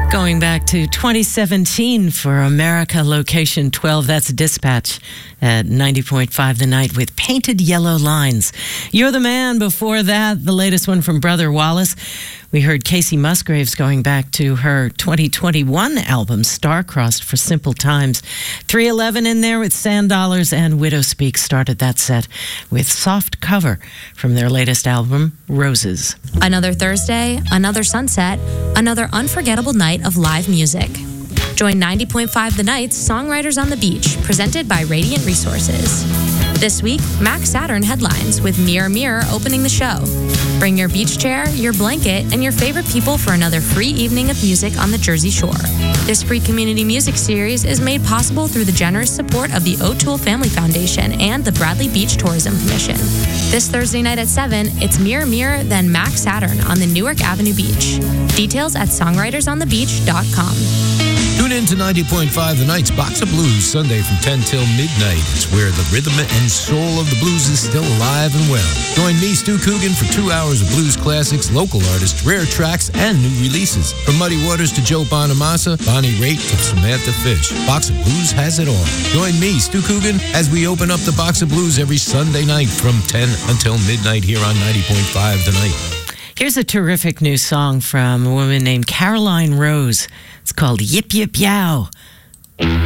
Going back to 2017 for America Location 12, that's Dispatch at 90.5 The Night with Painted Yellow Lines. You're the Man. Before that, the latest one from Brother Wallace. We heard Casey Musgraves going back to her 2021 album, Star-Crossed for Simple Times. 311 in there with Sand Dollars, and Widow Speak started that set with Soft Cover from their latest album, Roses. Another Thursday, another sunset, another unforgettable night of live music. Join 90.5 The Night's Songwriters on the Beach, presented by Radiant Resources. This week, Max Saturn headlines with Mirror Mirror opening the show. Bring your beach chair, your blanket, and your favorite people for another free evening of music on the Jersey Shore. This free community music series is made possible through the generous support of the O'Toole Family Foundation and the Bradley Beach Tourism Commission. This Thursday night at 7, it's Mirror Mirror, then Max Saturn on the Newark Avenue Beach. Details at songwritersonthebeach.com. Tune in to 90.5 The Night's Box of Blues, Sunday from 10 till midnight. It's where the rhythm and soul of the blues is still alive and well. Join me, Stu Coogan, for 2 hours of blues classics, local artists, rare tracks, and new releases. From Muddy Waters to Joe Bonamassa, Bonnie Raitt to Samantha Fish, Box of Blues has it all. Join me, Stu Coogan, as we open up the Box of Blues every Sunday night from 10 until midnight here on 90.5 The Night. Here's a terrific new song from a woman named Caroline Rose. It's called Yip Yip Yow.